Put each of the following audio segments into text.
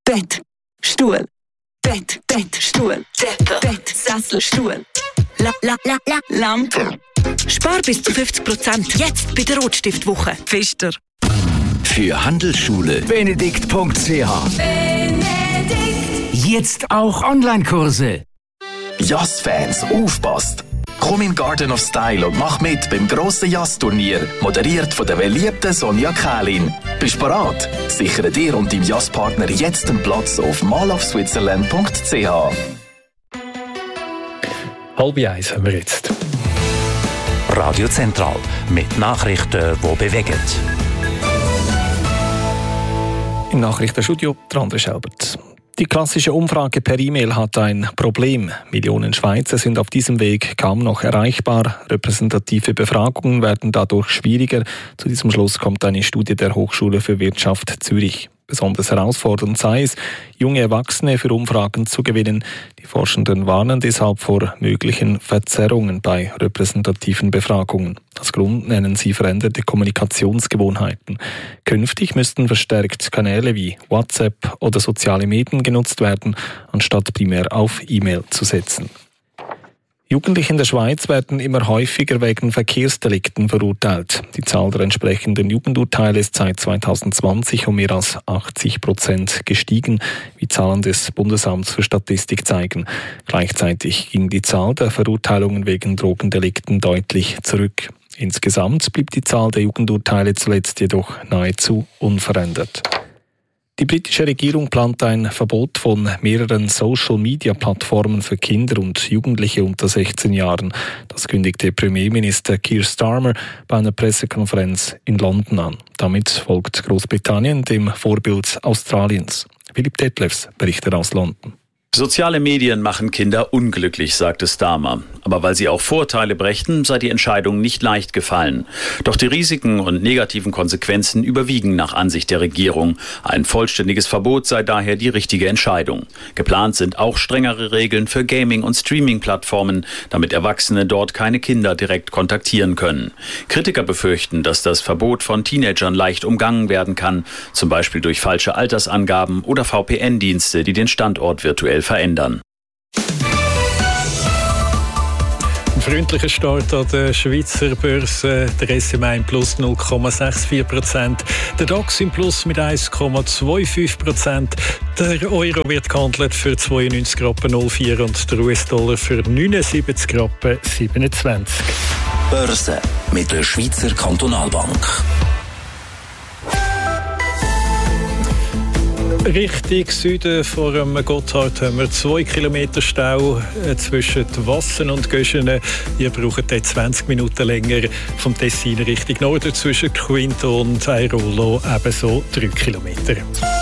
Bett, Stuhl. Bett, Stuhl. Decke, Bett, Sessel, Stuhl. Lampe. Spar bis zu 50% jetzt bei der Rotstiftwoche. Pfister. Für Handelsschule benedikt.ch. Jetzt auch Online-Kurse. Jazz-Fans, aufpasst! Komm in Garden of Style und mach mit beim grossen Jazz-Turnier, moderiert von der beliebten Sonja Kählin. Bist bereit? Sichere dir und deinem Jazz-Partner jetzt einen Platz auf malofswitzerland.ch. 12:30 haben wir jetzt. Radio Zentral mit Nachrichten, die bewegen. Im Nachrichtenstudio André Schelbert. Die klassische Umfrage per E-Mail hat ein Problem. Millionen Schweizer sind auf diesem Weg kaum noch erreichbar. Repräsentative Befragungen werden dadurch schwieriger. Zu diesem Schluss kommt eine Studie der Hochschule für Wirtschaft Zürich. Besonders herausfordernd sei es, junge Erwachsene für Umfragen zu gewinnen. Die Forschenden warnen deshalb vor möglichen Verzerrungen bei repräsentativen Befragungen. Als Grund nennen sie veränderte Kommunikationsgewohnheiten. Künftig müssten verstärkt Kanäle wie WhatsApp oder soziale Medien genutzt werden, anstatt primär auf E-Mail zu setzen. Jugendliche in der Schweiz werden immer häufiger wegen Verkehrsdelikten verurteilt. Die Zahl der entsprechenden Jugendurteile ist seit 2020 um mehr als 80% gestiegen, wie Zahlen des Bundesamts für Statistik zeigen. Gleichzeitig ging die Zahl der Verurteilungen wegen Drogendelikten deutlich zurück. Insgesamt blieb die Zahl der Jugendurteile zuletzt jedoch nahezu unverändert. Die britische Regierung plant ein Verbot von mehreren Social-Media-Plattformen für Kinder und Jugendliche unter 16 Jahren. Das kündigte Premierminister Keir Starmer bei einer Pressekonferenz in London an. Damit folgt Großbritannien dem Vorbild Australiens. Philipp Detlefs berichtet aus London. Soziale Medien machen Kinder unglücklich, sagte Starmer. Aber weil sie auch Vorteile brächten, sei die Entscheidung nicht leicht gefallen. Doch die Risiken und negativen Konsequenzen überwiegen nach Ansicht der Regierung. Ein vollständiges Verbot sei daher die richtige Entscheidung. Geplant sind auch strengere Regeln für Gaming- und Streaming-Plattformen, damit Erwachsene dort keine Kinder direkt kontaktieren können. Kritiker befürchten, dass das Verbot von Teenagern leicht umgangen werden kann, zum Beispiel durch falsche Altersangaben oder VPN-Dienste, die den Standort virtuell verändern. Ein freundlicher Start an der Schweizer Börse. Der SMA im Plus 0,64%. Der DAX im Plus mit 1,25%. Der Euro wird gehandelt für 92,04 Rappen und der US-Dollar für 79,27 Rappen. Börse mit der Schweizer Kantonalbank. Richtung Süden vor dem Gotthard haben wir 2 Kilometer Stau zwischen Wassen und Göschenen. Ihr braucht 20 Minuten länger. Vom Tessin Richtung Norden zwischen Quinto und Airolo ebenso 3 Kilometer.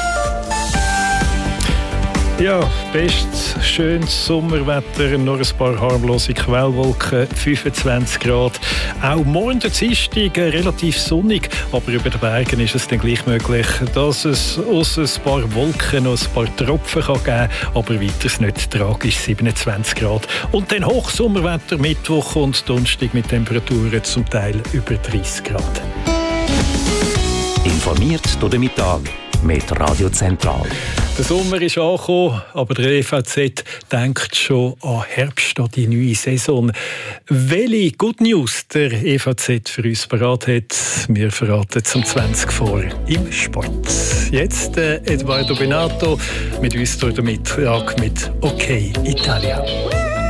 Ja, bestes, schönes Sommerwetter, noch ein paar harmlose Quellwolken, 25 Grad. Auch morgen der Dienstag relativ sonnig, aber über den Bergen ist es dann gleich möglich, dass es aus ein paar Wolken noch ein paar Tropfen kann geben kann, aber weiter nicht tragisch, 27 Grad. Und dann Hochsommerwetter, Mittwoch und Donnerstag mit Temperaturen zum Teil über 30 Grad. Informiert durch den Mittag mit Radio Zentral. Der Sommer ist angekommen, aber der EVZ denkt schon an Herbst, an die neue Saison. Welche Good News der EVZ für uns parat hat, wir verraten zum 20 vor im Sport. Jetzt Eduardo Benato mit uns durch den Mittag mit «Okay Italia».